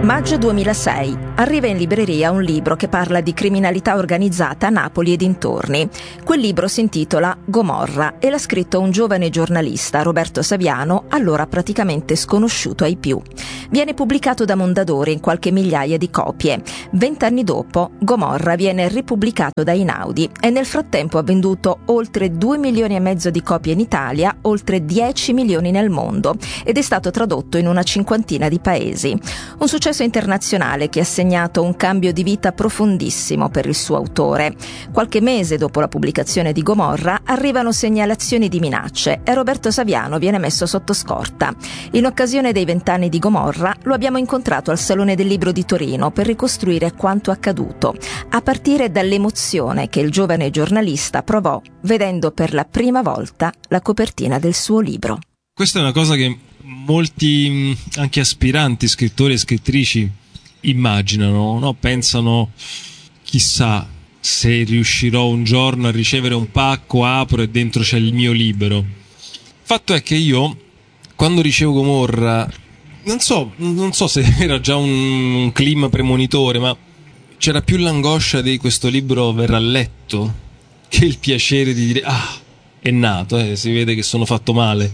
Maggio 2006. Arriva in libreria un libro che parla di criminalità organizzata a Napoli e dintorni. Quel libro si intitola Gomorra e l'ha scritto un giovane giornalista, Roberto Saviano, allora praticamente sconosciuto ai più. Viene pubblicato da Mondadori in qualche migliaia di copie. 20 anni dopo, Gomorra viene ripubblicato da Einaudi e nel frattempo ha venduto oltre 2 milioni e mezzo di copie in Italia, oltre 10 milioni nel mondo ed è stato tradotto in una cinquantina di paesi. Un successo internazionale che ha segnato un cambio di vita profondissimo per il suo autore. Qualche mese dopo la pubblicazione di Gomorra arrivano segnalazioni di minacce e Roberto Saviano viene messo sotto scorta. In occasione dei 20 anni di Gomorra lo abbiamo incontrato al Salone del Libro di Torino per ricostruire quanto accaduto, a partire dall'emozione che il giovane giornalista provò vedendo per la prima volta la copertina del suo libro. Questa è una cosa che molti anche aspiranti scrittori e scrittrici immaginano, no? Pensano, chissà se riuscirò un giorno a ricevere un pacco, apro e dentro c'è il mio libro. Fatto è che io, quando ricevo Gomorra, non so se era già un clima premonitore, ma c'era più l'angoscia di questo libro verrà letto che il piacere di dire è nato, si vede che sono fatto male.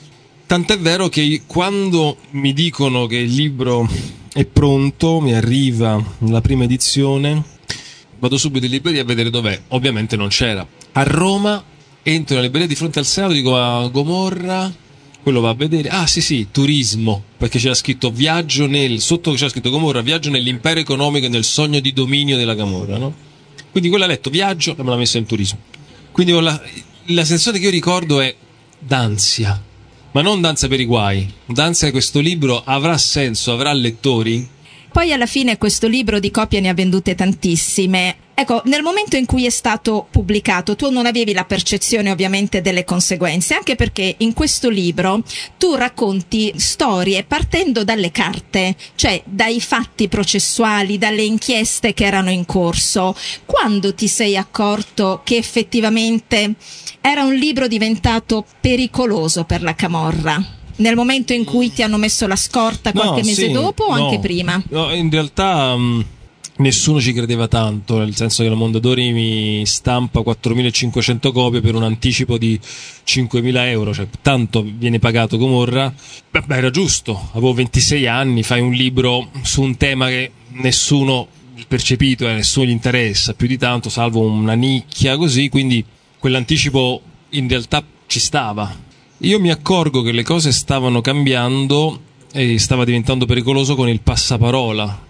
Tant'è vero che quando mi dicono che il libro è pronto, mi arriva la prima edizione, vado subito in libreria a vedere dov'è. Ovviamente non c'era. A Roma entro nella libreria di fronte al Senato, dico Gomorra, quello va a vedere, sì, turismo, perché c'era scritto viaggio sotto c'era scritto Gomorra, viaggio nell'impero economico e nel sogno di dominio della Camorra, no? Quindi quello ha letto viaggio e me l'ha messo in turismo. Quindi la sensazione che io ricordo è d'ansia. Ma non d'ansia per i guai, d'ansia che questo libro avrà senso, avrà lettori. Poi alla fine questo libro di copie ne ha vendute tantissime. Ecco, nel momento in cui è stato pubblicato tu non avevi la percezione ovviamente delle conseguenze, anche perché in questo libro tu racconti storie partendo dalle carte, cioè dai fatti processuali, dalle inchieste che erano in corso. Quando ti sei accorto che effettivamente era un libro diventato pericoloso per la Camorra? Nel momento in cui ti hanno messo la scorta qualche mese dopo o anche prima? No, in realtà nessuno ci credeva tanto, nel senso che la Mondadori mi stampa 4.500 copie per un anticipo di 5.000 euro, cioè tanto viene pagato Gomorra. Beh, era giusto, avevo 26 anni, fai un libro su un tema che nessuno percepito e nessuno gli interessa più di tanto, salvo una nicchia così, quindi quell'anticipo in realtà ci stava. Io mi accorgo che le cose stavano cambiando e stava diventando pericoloso con il passaparola.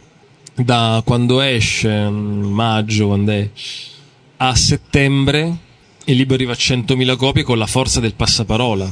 Da quando esce, maggio, quando è, a settembre il libro arriva a 100.000 copie con la forza del passaparola.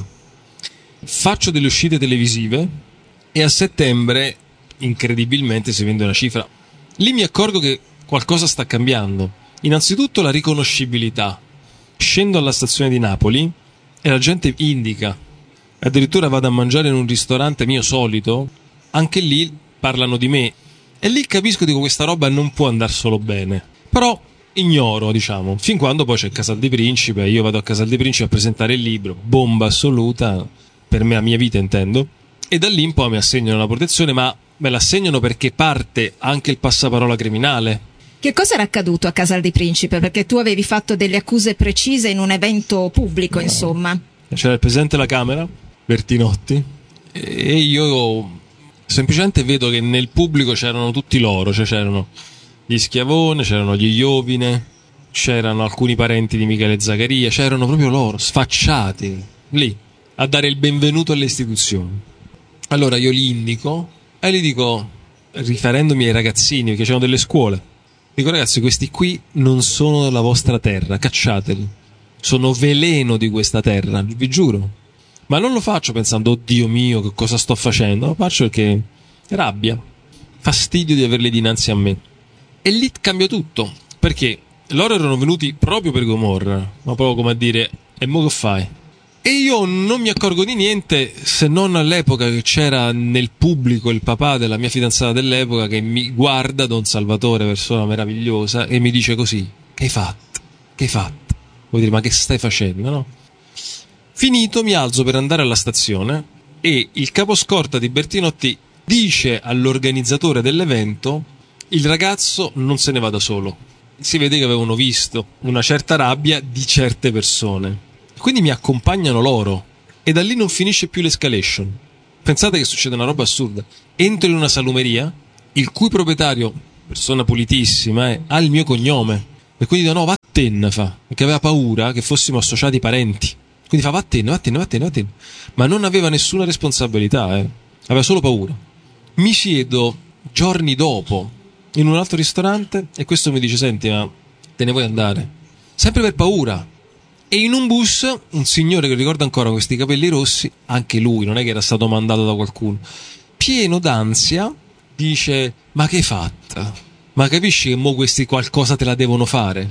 Faccio delle uscite televisive e a settembre incredibilmente si vende una cifra. Lì mi accorgo che qualcosa sta cambiando. Innanzitutto la riconoscibilità. Scendo alla stazione di Napoli e la gente indica, addirittura vado a mangiare in un ristorante mio solito, anche lì parlano di me e lì capisco, dico, questa roba non può andare solo bene, però ignoro, diciamo, fin quando poi c'è Casal di Principe. Io vado a Casal di Principe a presentare il libro, bomba assoluta per me, la mia vita intendo, e da lì in poi mi assegnano la protezione, ma me la assegnano perché parte anche il passaparola criminale. Che cosa era accaduto a Casal di Principe? Perché tu avevi fatto delle accuse precise in un evento pubblico, insomma. C'era il presidente della Camera, Bertinotti, e io semplicemente vedo che nel pubblico c'erano tutti loro, cioè c'erano gli Schiavone, c'erano gli Iovine, c'erano alcuni parenti di Michele Zaccaria, c'erano proprio loro, sfacciati, lì, a dare il benvenuto alle istituzioni. Allora io li indico e gli dico, riferendomi ai ragazzini, perché c'erano delle scuole, dico, ragazzi, questi qui non sono la vostra terra, cacciateli. Sono veleno di questa terra, vi giuro. Ma non lo faccio pensando, oddio mio, che cosa sto facendo? Lo faccio perché rabbia, fastidio di averli dinanzi a me. E lì cambia tutto, perché loro erano venuti proprio per Gomorra, ma proprio come a dire, e mo che fai? E io non mi accorgo di niente, se non all'epoca che c'era nel pubblico il papà della mia fidanzata dell'epoca che mi guarda, Don Salvatore, persona meravigliosa, e mi dice così, che hai fatto? Che hai fatto? Vuol dire, ma che stai facendo, no? Finito, mi alzo per andare alla stazione e il caposcorta di Bertinotti dice all'organizzatore dell'evento: il ragazzo non se ne va da solo. Si vede che avevano visto una certa rabbia di certe persone, quindi mi accompagnano loro e da lì non finisce più l'escalation. Pensate che succede una roba assurda: entro in una salumeria il cui proprietario, persona pulitissima, ha il mio cognome, e quindi dico: no, vattene, fa, perché aveva paura che fossimo associati parenti, quindi fa: vattene, ma non aveva nessuna responsabilità, aveva solo paura. Mi siedo giorni dopo in un altro ristorante e questo mi dice: senti, ma te ne vuoi andare? Sempre per paura. E in un bus un signore che ricordo ancora, con questi capelli rossi, anche lui non è che era stato mandato da qualcuno, pieno d'ansia, dice: ma che hai fatta? Ma capisci che mo questi qualcosa te la devono fare?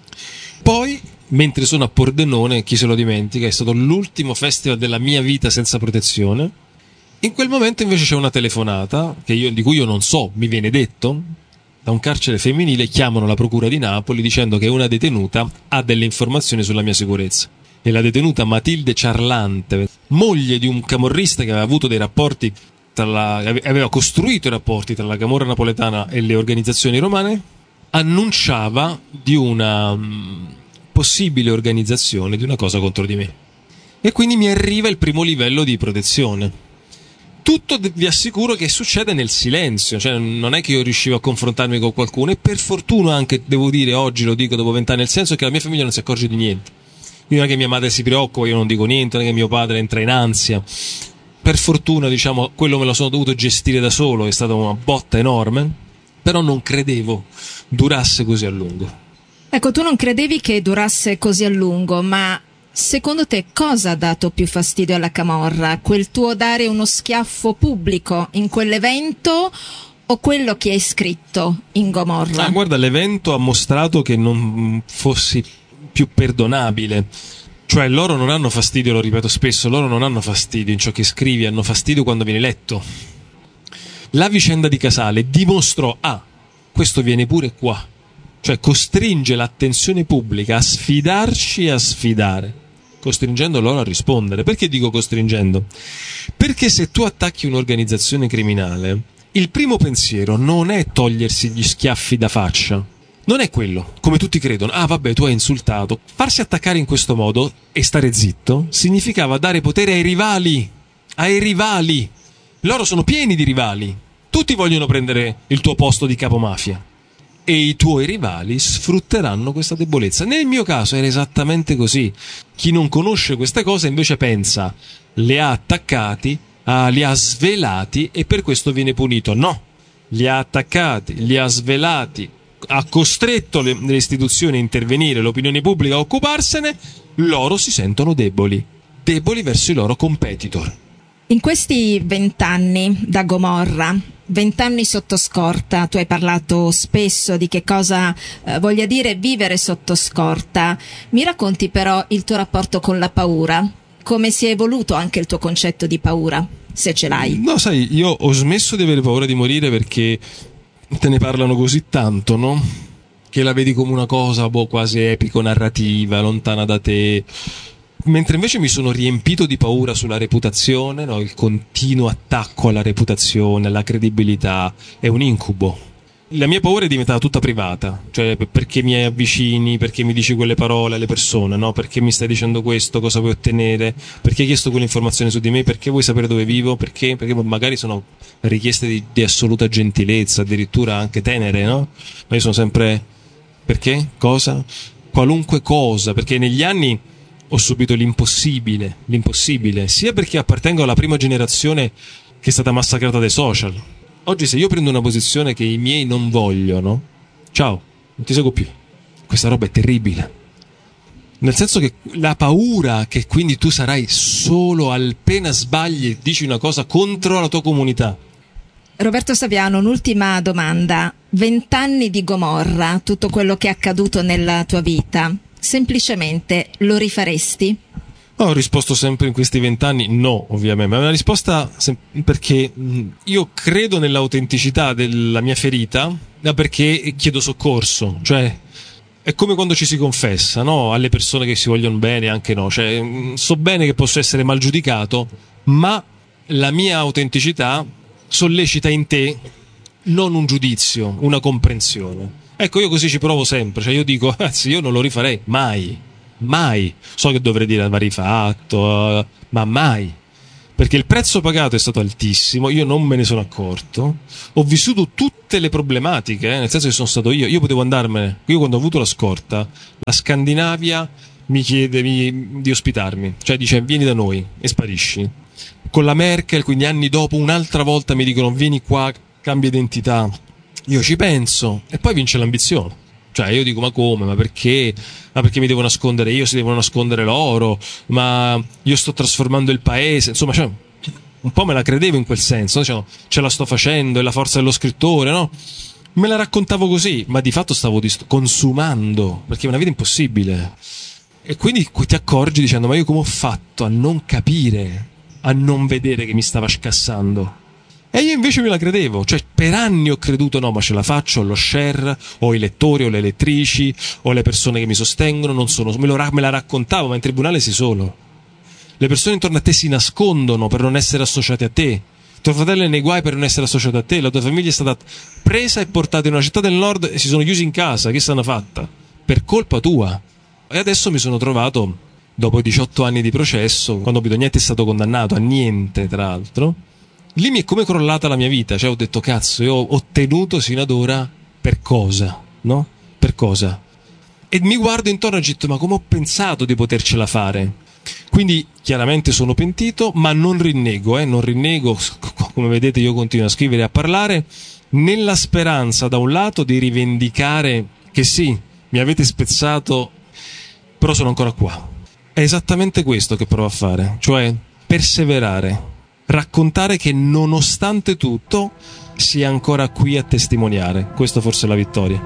Poi, mentre sono a Pordenone, chi se lo dimentica, è stato l'ultimo festival della mia vita senza protezione. In quel momento invece c'è una telefonata di cui io non so, mi viene detto, da un carcere femminile. Chiamano la procura di Napoli dicendo che una detenuta ha delle informazioni sulla mia sicurezza. E la detenuta Matilde Ciarlante, moglie di un camorrista che aveva avuto dei rapporti aveva costruito i rapporti tra la camorra napoletana e le organizzazioni romane, annunciava di una possibile organizzazione di una cosa contro di me. E quindi mi arriva il primo livello di protezione. Tutto, vi assicuro, che succede nel silenzio, cioè non è che io riuscivo a confrontarmi con qualcuno, e per fortuna anche, devo dire, oggi lo dico dopo 20 anni, nel senso che la mia famiglia non si accorge di niente. Io non è che mia madre si preoccupa, io non dico niente, non è che mio padre entra in ansia. Per fortuna, diciamo, quello me lo sono dovuto gestire da solo, è stata una botta enorme, però non credevo durasse così a lungo. Ecco, tu non credevi che durasse così a lungo, ma secondo te cosa ha dato più fastidio alla camorra? Quel tuo dare uno schiaffo pubblico in quell'evento o quello che hai scritto in Gomorra? Guarda, l'evento ha mostrato che non fossi più perdonabile. Cioè loro non hanno fastidio, lo ripeto spesso, loro non hanno fastidio in ciò che scrivi, hanno fastidio quando viene letto. La vicenda di Casale dimostrò: questo viene pure qua. Cioè costringe l'attenzione pubblica a sfidarci e a sfidare, costringendo loro a rispondere. Perché dico costringendo? Perché se tu attacchi un'organizzazione criminale, il primo pensiero non è togliersi gli schiaffi da faccia. Non è quello, come tutti credono. Vabbè, tu hai insultato. Farsi attaccare in questo modo e stare zitto significava dare potere ai rivali. Ai rivali. Loro sono pieni di rivali. Tutti vogliono prendere il tuo posto di capomafia. E i tuoi rivali sfrutteranno questa debolezza. Nel mio caso era esattamente così. Chi non conosce queste cose invece pensa: li ha attaccati, li ha svelati e per questo viene punito. No, li ha attaccati, li ha svelati, ha costretto le istituzioni a intervenire, l'opinione pubblica a occuparsene, loro si sentono deboli verso i loro competitor. In questi 20 anni da Gomorra, 20 anni sotto scorta, tu hai parlato spesso di che cosa voglia dire vivere sotto scorta. Mi racconti però il tuo rapporto con la paura? Come si è evoluto anche il tuo concetto di paura, se ce l'hai? No, sai, io ho smesso di avere paura di morire perché te ne parlano così tanto, no? Che la vedi come una cosa quasi epico-narrativa, lontana da te. Mentre invece mi sono riempito di paura sulla reputazione, no? Il continuo attacco alla reputazione, alla credibilità, è un incubo. La mia paura è diventata tutta privata, cioè perché mi avvicini, perché mi dici quelle parole alle persone, no? Perché mi stai dicendo questo, cosa vuoi ottenere, perché hai chiesto quelle informazioni su di me, perché vuoi sapere dove vivo, perché magari sono richieste di assoluta gentilezza, addirittura anche tenere, no? Ma io sono sempre: perché? Cosa? Qualunque cosa, perché negli anni ho subito l'impossibile, sia perché appartengo alla prima generazione che è stata massacrata dai social. Oggi se io prendo una posizione che i miei non vogliono, ciao, non ti seguo più. Questa roba è terribile. Nel senso che la paura che quindi tu sarai solo appena sbagli e dici una cosa contro la tua comunità. Roberto Saviano, un'ultima domanda. 20 anni di Gomorra, tutto quello che è accaduto nella tua vita, semplicemente lo rifaresti? Ho risposto sempre in questi 20 anni no, ovviamente, ma è una risposta perché io credo nell'autenticità della mia ferita, perché chiedo soccorso, cioè è come quando ci si confessa, no? Alle persone che si vogliono bene, anche no, cioè so bene che posso essere mal giudicato, ma la mia autenticità sollecita in te non un giudizio, una comprensione. Ecco, io così ci provo sempre, cioè io dico, ragazzi, io non lo rifarei mai, so che dovrei dire va rifatto, ma mai, perché il prezzo pagato è stato altissimo, io non me ne sono accorto, ho vissuto tutte le problematiche, nel senso che sono stato io potevo andarmene. Io quando ho avuto la scorta, la Scandinavia mi chiede di ospitarmi, cioè dice vieni da noi e sparisci. Con la Merkel, quindi anni dopo, un'altra volta mi dicono vieni qua, cambia identità, io ci penso e poi vince l'ambizione. Cioè io dico ma come, ma perché mi devo nascondere io, si devono nascondere loro, ma io sto trasformando il paese, insomma, cioè, un po' me la credevo in quel senso, cioè, ce la sto facendo, è la forza dello scrittore, no? Me la raccontavo così, ma di fatto stavo consumando, perché è una vita impossibile. E quindi ti accorgi dicendo ma io come ho fatto a non capire, a non vedere che mi stava scassando? E io invece me la credevo, cioè per anni ho creduto no, ma ce la faccio, ho lo share, ho i lettori, ho le lettrici, ho le persone che mi sostengono, non sono, me la raccontavo, ma in tribunale sei solo. Le persone intorno a te si nascondono per non essere associate a te. Tuo fratello è nei guai per non essere associato a te, la tua famiglia è stata presa e portata in una città del nord e si sono chiusi in casa, che s'hanno fatta? Per colpa tua. E adesso mi sono trovato, dopo 18 anni di processo, quando Bidognetti è stato condannato a niente, tra l'altro, lì mi è come crollata la mia vita, cioè ho detto cazzo, io ho ottenuto sino ad ora per cosa, no? Per cosa? E mi guardo intorno e dico ma come ho pensato di potercela fare? Quindi chiaramente sono pentito, ma non rinnego, come vedete io continuo a scrivere e a parlare, nella speranza da un lato di rivendicare che sì, mi avete spezzato, però sono ancora qua. È esattamente questo che provo a fare, cioè perseverare. Raccontare che nonostante tutto sia ancora qui a testimoniare. Questo forse è la vittoria.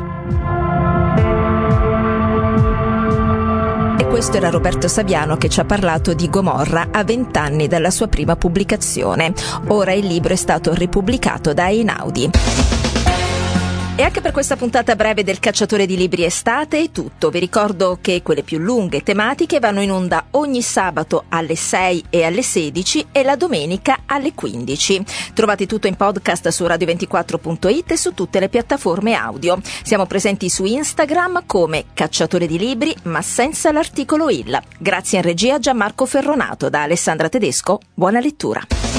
E questo era Roberto Saviano che ci ha parlato di Gomorra a 20 anni dalla sua prima pubblicazione. Ora il libro è stato ripubblicato da Einaudi. E anche per questa puntata breve del Cacciatore di Libri Estate è tutto. Vi ricordo che quelle più lunghe tematiche vanno in onda ogni sabato alle 6 e alle 16 e la domenica alle 15. Trovate tutto in podcast su radio24.it e su tutte le piattaforme audio. Siamo presenti su Instagram come Cacciatore di Libri, ma senza l'articolo il. Grazie in regia a Gianmarco Ferronato. Da Alessandra Tedesco, buona lettura.